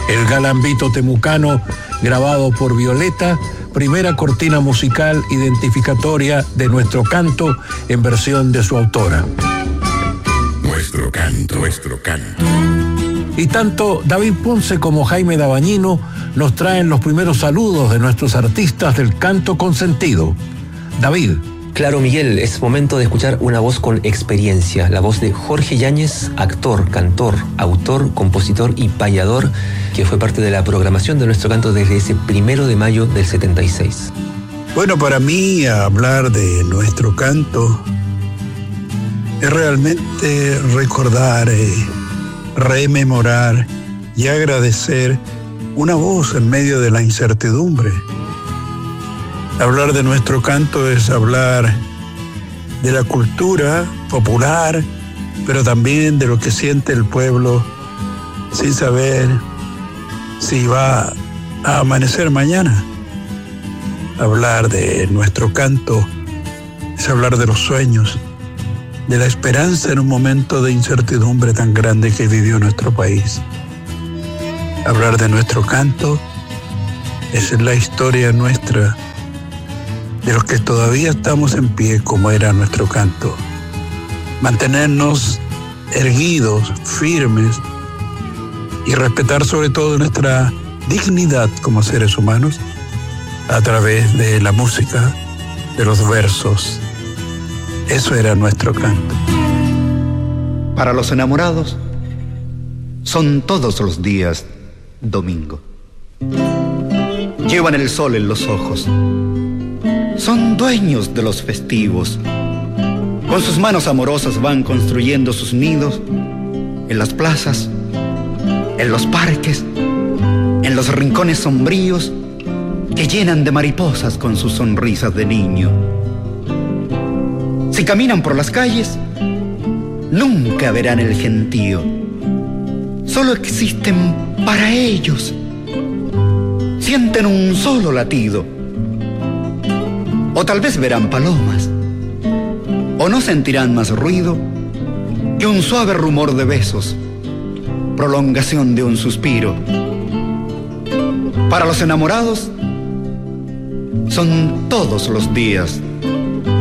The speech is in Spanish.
El galambito temucano, grabado por Violeta, primera cortina musical identificatoria de Nuestro Canto en versión de su autora. Nuestro Canto, Nuestro Canto. Y tanto David Ponce como Jaime Dabañino nos traen los primeros saludos de nuestros artistas del canto consentido. David. Claro, Miguel, es momento de escuchar una voz con experiencia, la voz de Jorge Yáñez, actor, cantor, autor, compositor y payador, que fue parte de la programación de Nuestro Canto desde ese 1 de mayo del 76. Bueno, para mí hablar de Nuestro Canto es realmente recordar, rememorar y agradecer una voz en medio de la incertidumbre. Hablar de Nuestro Canto es hablar de la cultura popular, pero también de lo que siente el pueblo sin saber si va a amanecer mañana. Hablar de Nuestro Canto es hablar de los sueños, de la esperanza en un momento de incertidumbre tan grande que vivió nuestro país. Hablar de Nuestro Canto es la historia nuestra, de los que todavía estamos en pie como era Nuestro Canto. Mantenernos erguidos, firmes y respetar sobre todo nuestra dignidad como seres humanos a través de la música, de los versos. Eso era Nuestro Canto. Para los enamorados, son todos los días domingo. Llevan el sol en los ojos. Son dueños de los festivos. Con sus manos amorosas van construyendo sus nidos en las plazas, en los parques, en los rincones sombríos que llenan de mariposas con sus sonrisas de niño. Si caminan por las calles, nunca verán el gentío. Solo existen para ellos. Sienten un solo latido. O tal vez verán palomas, o no sentirán más ruido que un suave rumor de besos, prolongación de un suspiro. Para los enamorados, son todos los días